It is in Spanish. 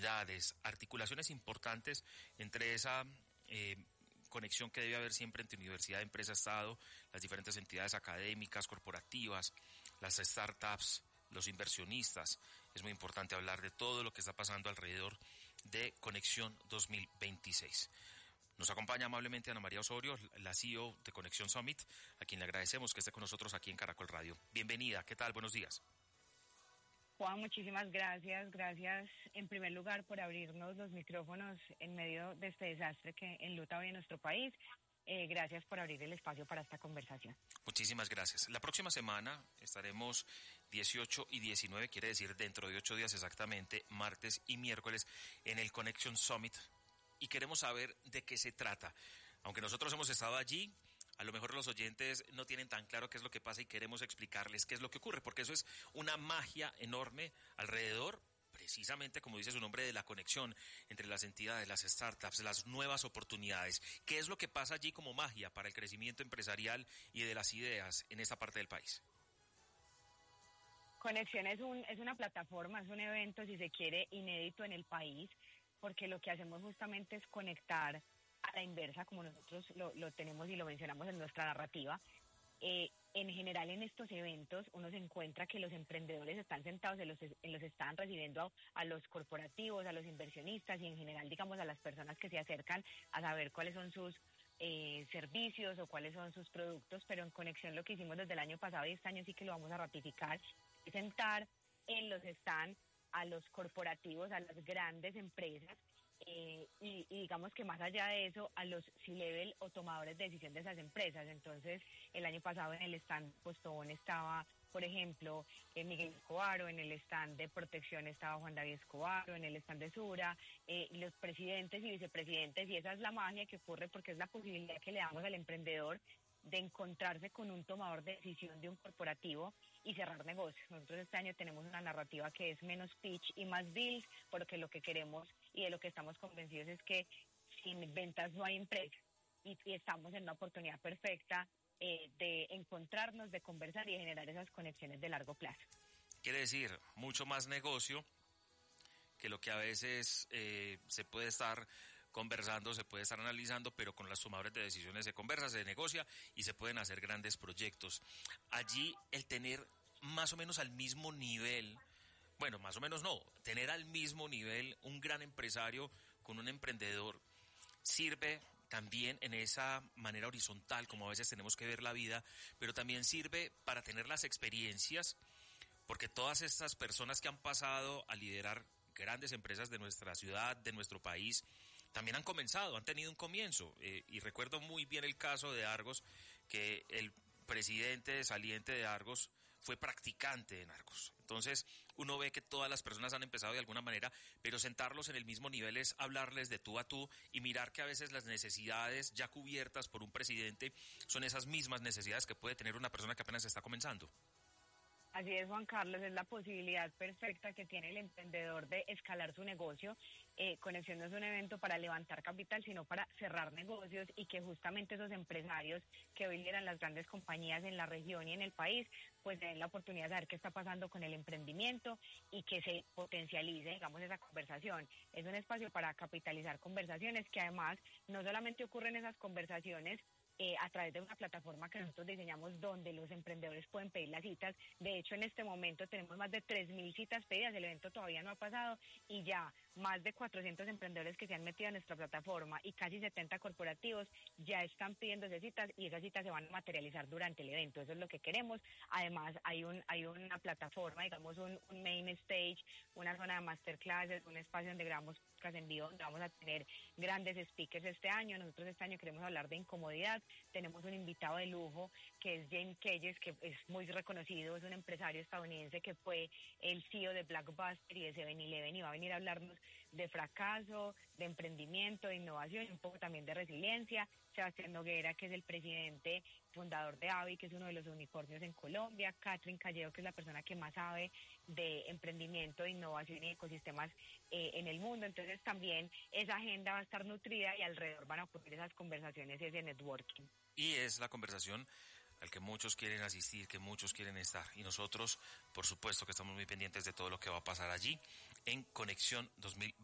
unidades, articulaciones importantes entre esa conexión que debe haber siempre entre universidad, empresa, Estado, las diferentes entidades académicas, corporativas, las startups, los inversionistas. Es muy importante hablar de todo lo que está pasando alrededor de Conexión 2026. Nos acompaña amablemente Ana María Osorio, la CEO de Conexión Summit, a quien le agradecemos que esté con nosotros aquí en Caracol Radio. Bienvenida, ¿qué tal? Buenos días. Juan, muchísimas gracias. Gracias en primer lugar por abrirnos los micrófonos en medio de este desastre que enluta hoy en nuestro país. Gracias por abrir el espacio para esta conversación. Muchísimas gracias. La próxima semana estaremos 18 y 19, quiere decir dentro de 8 días exactamente, martes y miércoles, en el Connection Summit, y queremos saber de qué se trata. Aunque nosotros hemos estado allí, a lo mejor los oyentes no tienen tan claro qué es lo que pasa y queremos explicarles qué es lo que ocurre, porque eso es una magia enorme alrededor, precisamente como dice su nombre, de la conexión entre las entidades, las startups, las nuevas oportunidades. ¿Qué es lo que pasa allí como magia para el crecimiento empresarial y de las ideas en esta parte del país? Conexión es una plataforma, es un evento, si se quiere, inédito en el país, porque lo que hacemos justamente es conectar a la inversa, como nosotros lo tenemos y lo mencionamos en nuestra narrativa. En general en estos eventos uno se encuentra que los emprendedores están sentados en los están recibiendo a los corporativos, a los inversionistas y en general, digamos, a las personas que se acercan a saber cuáles son sus servicios o cuáles son sus productos, pero en Conexión lo que hicimos desde el año pasado y este año sí que lo vamos a ratificar, es sentar en los stands a los corporativos, a las grandes empresas, y digamos que más allá de eso, a los C-level o tomadores de decisión de esas empresas. Entonces, el año pasado en el stand Postobón estaba, por ejemplo, Miguel Escobar, en el stand de protección estaba Juan David Escobar, en el stand de Sura, los presidentes y vicepresidentes, y esa es la magia que ocurre porque es la posibilidad que le damos al emprendedor de encontrarse con un tomador de decisión de un corporativo y cerrar negocios. Nosotros este año tenemos una narrativa que es menos pitch y más deals, porque lo que queremos y de lo que estamos convencidos es que sin ventas no hay empresa, y estamos en una oportunidad perfecta de encontrarnos, de conversar y de generar esas conexiones de largo plazo. Quiere decir, mucho más negocio que lo que a veces se puede estar conversando, se puede estar analizando, pero con los tomadores de decisiones se conversa, se negocia y se pueden hacer grandes proyectos. Allí el tener más o menos al mismo nivel, bueno, más o menos no, tener al mismo nivel un gran empresario con un emprendedor sirve también en esa manera horizontal, como a veces tenemos que ver la vida, pero también sirve para tener las experiencias, porque todas estas personas que han pasado a liderar grandes empresas de nuestra ciudad, de nuestro país, también han comenzado, han tenido un comienzo, y recuerdo muy bien el caso de Argos, que el presidente saliente de Argos fue practicante en Argos. Entonces uno ve que todas las personas han empezado de alguna manera, pero sentarlos en el mismo nivel es hablarles de tú a tú y mirar que a veces las necesidades ya cubiertas por un presidente son esas mismas necesidades que puede tener una persona que apenas está comenzando. Así es, Juan Carlos, es la posibilidad perfecta que tiene el emprendedor de escalar su negocio. Conexión no es un evento para levantar capital, sino para cerrar negocios, y que justamente esos empresarios que hoy lideran las grandes compañías en la región y en el país, pues den la oportunidad de saber qué está pasando con el emprendimiento y que se potencialice, digamos, esa conversación. Es un espacio para capitalizar conversaciones que además no solamente ocurren esas conversaciones a través de una plataforma que nosotros diseñamos donde los emprendedores pueden pedir las citas. De hecho, en este momento tenemos más de 3.000 citas pedidas, el evento todavía no ha pasado y ya más de 400 emprendedores que se han metido a nuestra plataforma y casi 70 corporativos ya están pidiéndose citas, y esas citas se van a materializar durante el evento. Eso es lo que queremos. Además, hay una plataforma, digamos, un main stage, una zona de masterclasses, un espacio donde grabamos podcast en vivo, donde vamos a tener grandes speakers este año. Nosotros este año queremos hablar de incomodidad. Tenemos un invitado de lujo que es James Keyes, que es muy reconocido, es un empresario estadounidense que fue el CEO de Blockbuster y de 7-Eleven, y va a venir a hablarnos de fracaso, de emprendimiento, de innovación y un poco también de resiliencia. Sebastián Noguera, que es el presidente fundador de AVI, que es uno de los unicornios en Colombia. Catherine Callejo, que es la persona que más sabe de emprendimiento, de innovación y ecosistemas en el mundo. Entonces también esa agenda va a estar nutrida y alrededor van a ocurrir esas conversaciones, ese networking. Y es la conversación al que muchos quieren asistir, que muchos quieren estar. Y nosotros, por supuesto, que estamos muy pendientes de todo lo que va a pasar allí en Conexión 2026.